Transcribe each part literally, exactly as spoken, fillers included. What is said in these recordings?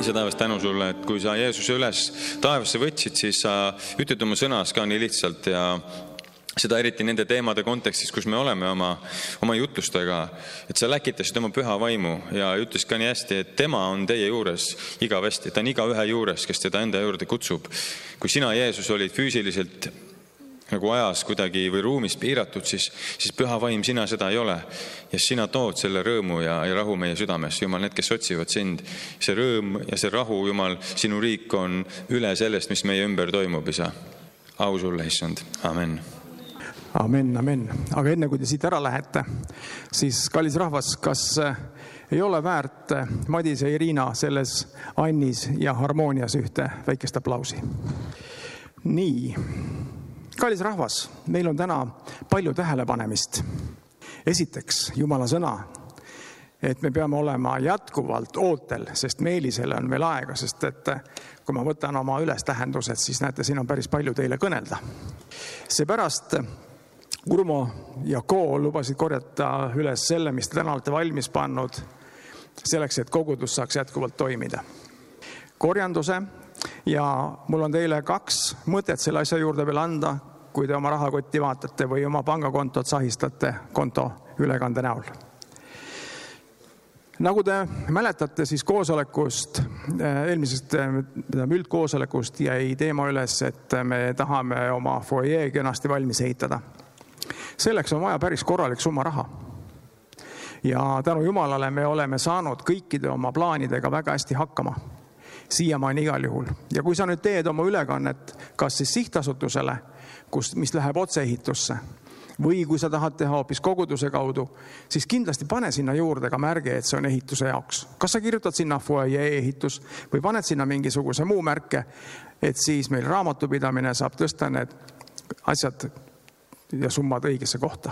isa taevas, tänu sulle, et kui sa Jeesuse üles taevasse võtsid, siis sa ütled oma sõnas ka nii lihtsalt ja seda eriti nende teemade kontekstis, kus me oleme oma, oma jutlustega, et sa läkitasid oma püha vaimu ja ütles ka nii hästi, et tema on teie juures igavesti, ta on iga ühe juures, kes teda enda juurde kutsub. Kui sina, Jeesus, olid füüsiliselt nagu ajas kuidagi või ruumis piiratud, siis, siis püha vaim sina seda ei ole. Ja sina tood selle rõõmu ja, ja rahu meie südames. Jumal, need, kes otsivad sind, see rõõm ja see rahu, Jumal, sinu riik on üle sellest, mis meie ümber toimub, isa. Au sulle, issand. Amen. Amen, amen. Aga enne kui te siit ära lähete, siis kallis rahvas, kas ei ole väärt Madis ja Irina selles Annis ja harmoonias ühte väikest aplausi? Nii. Kallis rahvas, meil on täna palju tähelepanemist. Esiteks, Jumala sõna, et me peame olema jätkuvalt ootel, sest Meelisele on veel aega, sest et kui ma võtan oma ülestähendused, siis näete, siin on päris palju teile kõnelda. Seepärast Urmo ja Ko lubasid korjata üles selle, mis te täna olete valmis pannud, selleks, et kogudus saaks jätkuvalt toimida. Korjanduse. Ja mul on teile kaks mõtet selle asja juurde veel anda, kui te oma rahakotti vaatate või oma pangakontot sahistate konto ülekande näol. Nagu te mäletate, siis koosolekust, eelmisest üldkoosolekust jäi teema üles, et me tahame oma foyer kenasti valmis ehitada. Selleks on vaja päris korralik summa raha. Ja tänu Jumalale me oleme saanud kõikide oma plaanidega väga hästi hakkama. Siiamaani igal juhul. Ja kui sa nüüd teed oma ülekannet, kas siis sihtasutusele, kus, mis läheb otseehitusse, või kui sa tahad teha hoopis koguduse kaudu, siis kindlasti pane sinna juurde ka märge, et see on ehituse jaoks. Kas sa kirjutad sinna foyer ehitus või paned sinna mingisuguse muu märke, et siis meil raamatupidamine saab tõsta need asjad ja summad õigesse kohta.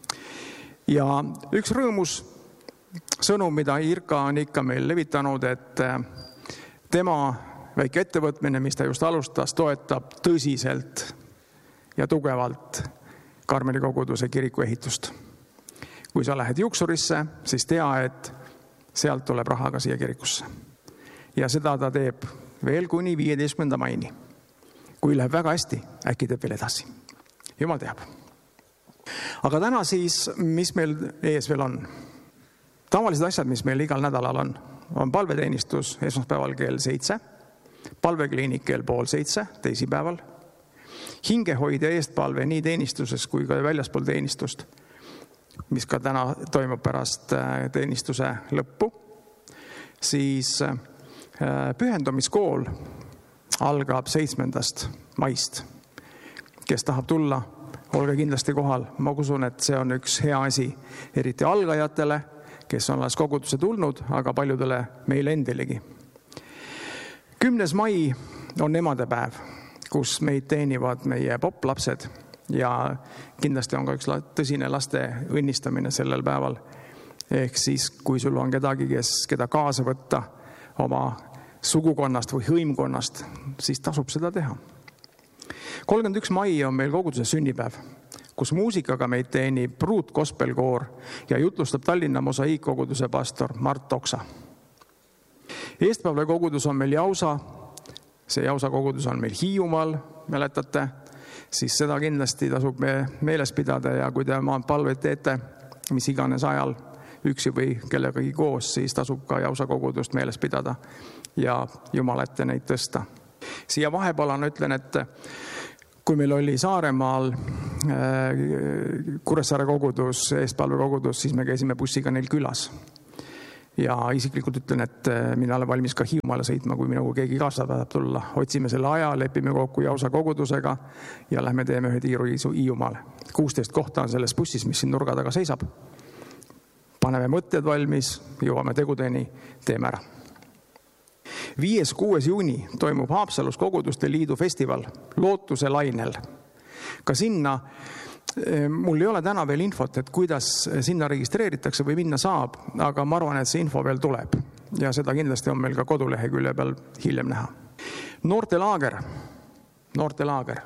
Ja üks rõõmus sõnum, mida Irka on ikka meil levitanud, et tema väike ettevõtmine, mis ta just alustas, toetab tõsiselt ja tugevalt Karmeli koguduse kiriku ehitust. Kui sa lähed Juksurisse, siis tea, et sealt tuleb raha ka siia kirikusse. Ja seda ta teeb veel kuni viieteistkümnenda maini. Kui läheb väga hästi, äkki teeb veel edasi. Jumal teab. Aga täna siis, mis meil ees veel on? Tavalised asjad, mis meil igal nädalal on, on palveteenistus esmaspäeval kell seitse, palvekliinik kell pool seitse, teisipäeval, hingehoid ja eestpalve nii teenistuses kui ka väljaspool teenistust, mis ka täna toimub pärast teenistuse lõppu, siis pühendumiskool algab seitsmendast maist. Kes tahab tulla, olge kindlasti kohal. Ma usun, et see on üks hea asi, eriti algajatele, kes on alles kogudusse tulnud, aga paljudele meil endilegi. Kümnes mai on emadepäev, kus meid teenivad meie poplapsed ja kindlasti on ka üks tõsine laste õnnistamine sellel päeval. Ehk siis, kui sul on kedagi, kes, keda kaasa võtta oma sugukonnast või hõimkonnast, siis tasub seda teha. kolmkümmend üks mai on meil koguduse sünnipäev, kus muusikaga meid teenib Ruut Gospelkoor ja jutlustab Tallinna Mosaiikkoguduse pastor Mart Oksa. Eestpalve kogudus on meil Jausa, see Jausa kogudus on meil Hiiumaal, mäletate, siis seda kindlasti tasub me meeles pidada ja kui te oma palveid teete, mis iganes ajal üksi või kellegagi koos, siis tasub ka Jausa kogudust meeles pidada ja Jumala ette neid tõsta. Siia vahepalana ütlen, et kui meil oli Saaremaal Kuressaare kogudus, Eestpalve kogudus, siis me käisime bussiga neil külas. Ja isiklikult ütlen, et mina olen valmis ka Hiiumaale sõitma, kui minuga keegi kaasa tahab tulla. Otsime selle aja, lepime kokku Jausa kogudusega ja lähme teeme ühe tiiru Hiiumaale. kuusteist kohta on selles bussis, mis siin nurga taga seisab. Paneme mõtted valmis, jõuame tegudeni, teeme ära. viies kuues juuni toimub Haapsalus koguduste liidu festival Lootuse lainel. Ka sinna, mul ei ole täna veel infot, et kuidas sinna registreeritakse või minna saab, aga ma arvan, et see info veel tuleb. Ja seda kindlasti on meil ka kodulehekülje peal hiljem näha. Noortelaager, noortelaager,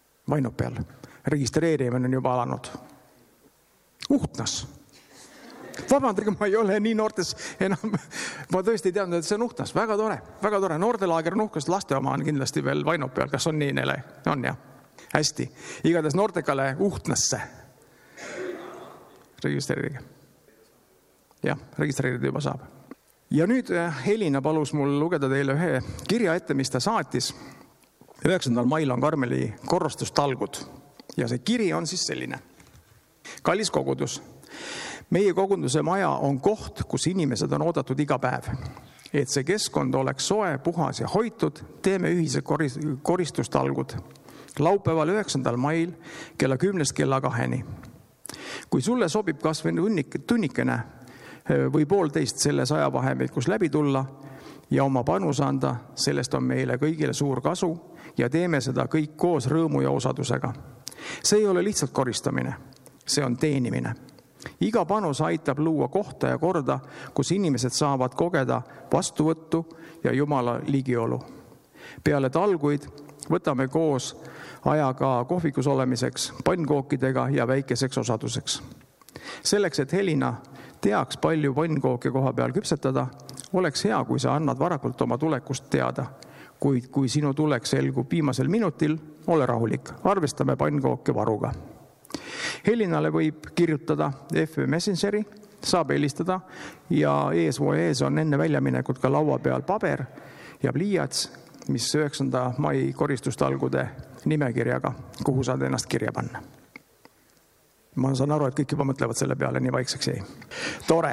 Vainopeal. Registreerimine on juba alanud. Uhtnas. Vabandage, ma ei ole nii noortes enam. Ma tõesti tean, et see on Uhtnas. Väga tore, väga tore. Noortelaager on Uhkast, laste oma on kindlasti veel Vaino peal. Kas on nii neile? On jah. Hästi. Igatahes noortekale Uhtnasse. Registreerige. Jah, registreerida juba saab. Ja nüüd Helina palus mul lugeda teile ühe kirja ette, mis ta saatis. üheksandal mail on Karmeli korrastustalgud. Ja see kiri on siis selline. Kallis kogudus. Meie kogunduse maja on koht, kus inimesed on oodatud iga päev. Et see keskkond oleks soe, puhas ja hoitud, teeme ühise koristustalgud. Laupäeval üheksandal mail kella kümnest kella kaheni. Kui sulle sobib kas või tunnikene või poolteist selles ajavahemikus läbi tulla ja oma panus anda, sellest on meile kõigile suur kasu ja teeme seda kõik koos rõõmu ja osadusega. See ei ole lihtsalt koristamine, see on teenimine. Iga panus aitab luua kohta ja korda, kus inimesed saavad kogeda vastuvõttu ja Jumala ligiolu. Peale talguid võtame koos ajaga kohvikus olemiseks, pannkookidega ja väikeseks osaduseks. Selleks, et Helina teaks palju pannkooke koha peal küpsetada, oleks hea, kui sa annad varakult oma tulekust teada. Kuid kui sinu tulek selgub viimasel minutil, ole rahulik, arvestame pannkooke varuga. Helinale võib kirjutada F B Messengeri, saab helistada ja ees või ees on enne väljaminekut ka laua peal paber ja pliiats, mis üheksanda mai koristustalgude nimekirjaga, kuhu saad ennast kirja panna. Ma saan aru, et kõik juba mõtlevad selle peale, nii vaikseks jäi. Tore.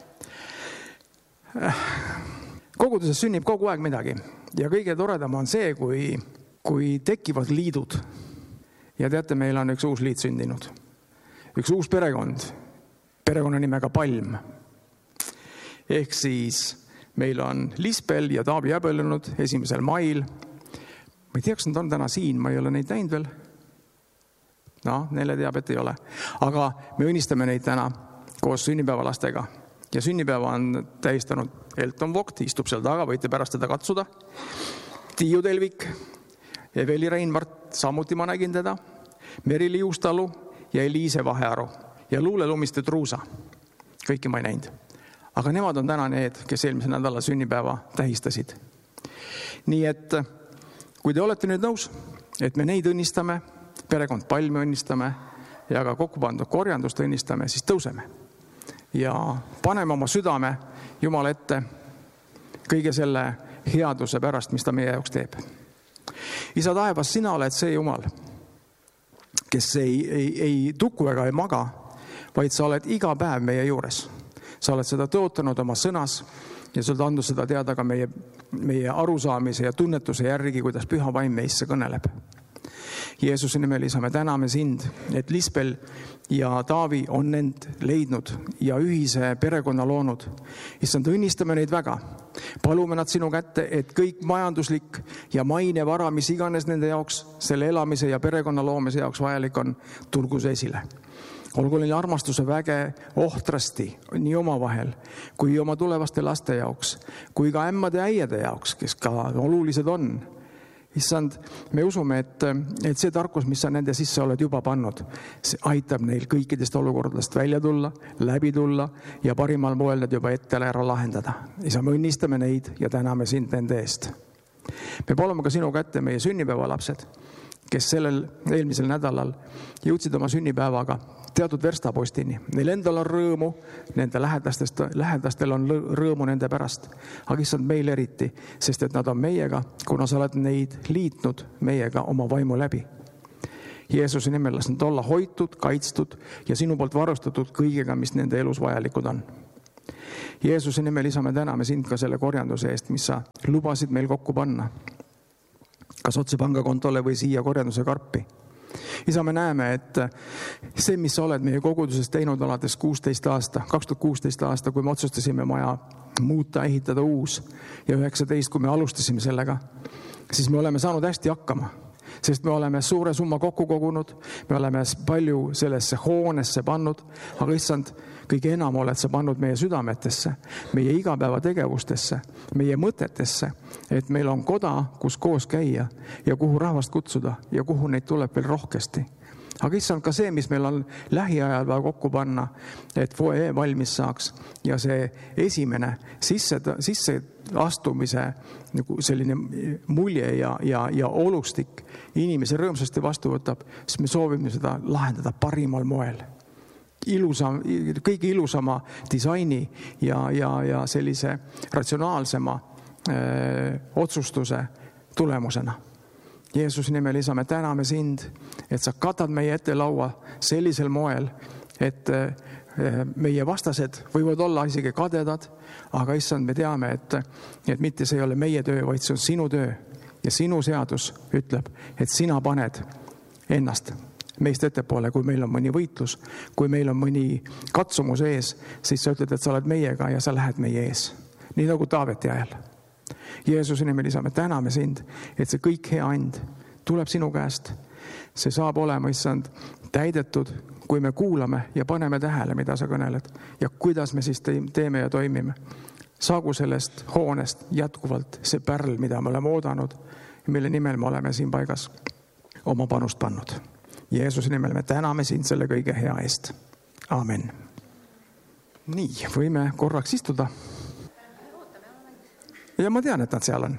Koguduses sünnib kogu aeg midagi ja kõige toredam on see, kui, kui tekivad liidud. Ja teate, meil on üks uus liit sündinud. Üks uus perekond, perekonna nimega Palm. Ehk siis meil on Lispel ja Taavi Jäbelenud esimesel mail. Ma ei tea, kas nad on täna siin, ma ei ole neid näinud veel. No, neile teab, et ei ole. Aga me õnnistame neid täna koos sünnipäevalastega. Ja sünnipäeva on tähistanud Elton Vogt, istub seal taga, võite pärast teda katsuda. Tiiu Telvik, Eveli Reinvart, samuti ma nägin teda, Merili Juustalu ja Eliise Vahearu ja Luule Lumiste Truusa. Kõiki ma ei näinud. Aga nemad on täna need, kes eelmise nädala sünnipäeva tähistasid. Nii et kui te olete nüüd nõus, et me neid õnnistame, perekond Palmi õnnistame ja ka kokku pandud korjandust õnnistame, siis tõuseme. Ja paneme oma südame Jumala ette kõige selle headuse pärast, mis ta meie jaoks teeb. Isa taevas, sina oled see Jumal, kes ei, ei, ei tuku ega ei maga, vaid sa oled iga päev meie juures. Sa oled seda tõotanud oma sõnas ja sa oled andnud seda teada ka meie, meie arusaamise ja tunnetuse järgi, kuidas püha vaim meisse kõneleb. Jeesuse nimel, isa, me täname sind, et Lispel ja Taavi on end leidnud ja ühise perekonna loonud. Issand, õnnistame neid väga. Palume nad sinu kätte, et kõik majanduslik ja maine vara, mis iganes nende jaoks, selle elamise ja perekonna loomise jaoks vajalik on, tulgu see esile. Olgu neil armastuse väge ohtrasti nii oma vahel, kui oma tulevaste laste jaoks, kui ka ämmade äiede jaoks, kes ka olulised on. Issand, me usume, et, et see tarkus, mis sa nende sisse oled juba pannud, see aitab neil kõikidest olukordadest välja tulla, läbi tulla ja parimal moel need juba ette ära lahendada. Isa, me õnnistame neid ja täname sind nende eest. Me palume ka sinu kätte meie sünnipäevalapsed, kes sellel eelmisel nädalal jõudsid oma sünnipäevaga teatud verstapostini. Neil endal on rõõmu, nende lähedastel on rõõmu nende pärast. Aga issand meil eriti, sest et nad on meiega, kuna sa oled neid liitnud meiega oma vaimu läbi. Jeesuse nimel las nad olla hoitud, kaitstud ja sinu poolt varustatud kõigega, mis nende elus vajalikud on. Jeesuse nimel, isa, me täname sind ka selle korjanduse eest, mis sa lubasid meil kokku panna. Kas otse pangakontole või siia korjanduse karpi. Isa, me näeme, et see, mis sa oled meie koguduses teinud alates kuusteist aasta, kaks tuhat kuusteist aasta, kui me otsustasime maja muuta, ehitada uus ja üheksateist, kui me alustasime sellega, siis me oleme saanud hästi hakkama, sest me oleme suure summa kokku kogunud, me oleme palju sellesse hoonesse pannud, aga issand, kõige enam oled sa pannud meie südametesse, meie igapäeva tegevustesse, meie mõtetesse, et meil on koda, kus koos käia ja kuhu rahvast kutsuda ja kuhu neid tuleb veel rohkesti. Aga issand, ka see, mis meil on lähiajal vaja kokku panna, et foyer valmis saaks ja see esimene sisse, sisse astumise nagu selline mulje ja, ja, ja olustik inimese rõõmsasti vastu võtab, siis me soovime seda lahendada parimal moel. Ilusam, kõige ilusama disaini ja, ja, ja sellise ratsionaalsema öö, otsustuse tulemusena. Jeesuse nimel, isa, me täname sind, et sa katad meie ette laua sellisel moel, et meie vastased võivad olla isegi kadedad, aga issand, me teame, et, et mitte see ei ole meie töö, vaid see on sinu töö. Ja sinu seadus ütleb, et sina paned ennast meist ettepoole, kui meil on mõni võitlus, kui meil on mõni katsumus ees, siis sa ütled, et sa oled meiega ja sa lähed meie ees. Nii nagu Taaveti ajal. Jeesuse nimel, isa, me täname sind, et see kõik hea and tuleb sinu käest. See saab olema, issand, täidetud, kui me kuulame ja paneme tähele, mida sa kõneled ja kuidas me siis teeme ja toimime. Saagu sellest hoonest jätkuvalt see pärl, mida me oleme oodanud, mille nimel me oleme siin paigas oma panust pannud. Jeesuse nimel me täname sind selle kõige hea eest. Amen. Nii, võime korraks istuda. Ja ma tean, et nad seal on.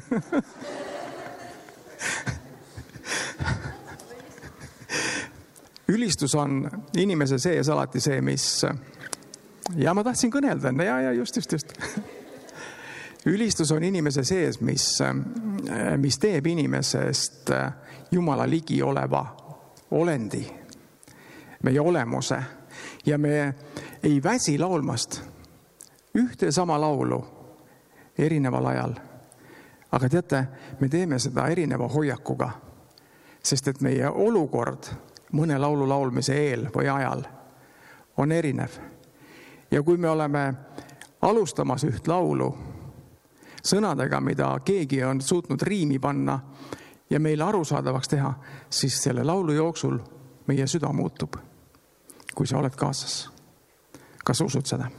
Ülistus on inimese sees alati see, mis... Ja ma tahtsin kõnelda. Ja, ja just, just, just. Ülistus on inimese sees, mis, mis teeb inimesest Jumala ligi oleva olendi, meie olemuse. Ja me ei väsi laulmast ühte sama laulu erineval ajal. Aga teate, me teeme seda erineva hoiakuga, sest et meie olukord mõne laulu laulmise eel või ajal on erinev. Ja kui me oleme alustamas üht laulu sõnadega, mida keegi on suutnud riimi panna ja meile arusaadavaks teha, siis selle laulu jooksul meie süda muutub, kui sa oled kaasas. Kas usud seda?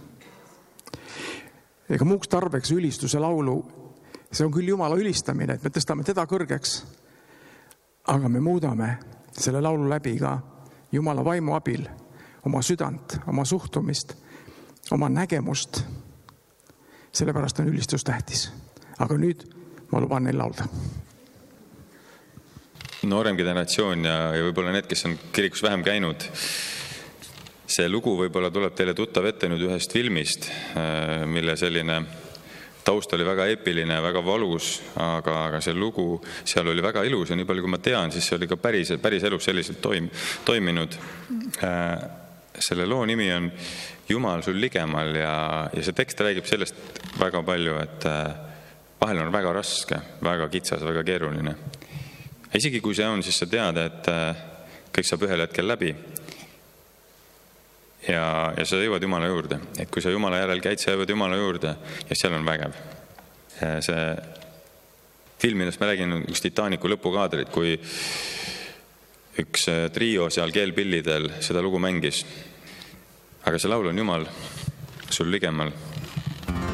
Ega muuks tarbeks ülistuse laulu, see on küll Jumala ülistamine, et me tõstame teda kõrgeks, aga me muudame selle laulu läbi ka Jumala vaimu abil oma südant, oma suhtumist, oma nägemust. Sellepärast on ülistus tähtis. Aga nüüd ma luban neil laulda. Noorem generatsioon ja, ja võib-olla need, kes on kirikus vähem käinud, see lugu võib-olla tuleb teile tuttav ette nüüd ühest filmist, mille selline taust oli väga epiline, väga valus, aga, aga see lugu seal oli väga ilus ja nii palju kui ma tean, siis see oli ka päris, päris elus selliselt toim, toiminud. Selle loo nimi on Jumal sul ligemal ja, ja see tekst räägib sellest väga palju, et vahel on väga raske, väga kitsas, väga keeruline. Isegi kui see on, siis sa tead, et kõik saab ühel hetkel läbi. Ja, ja sa jõuad Jumala juurde. Et kui sa Jumala järel käid, sa jõuad Jumala juurde ja seal on vägev. See filmidest ma räägin üks Titanicu lõpukaadrit, kui üks trio seal keelpillidel seda lugu mängis. Aga see laul on Jumal sul ligemal.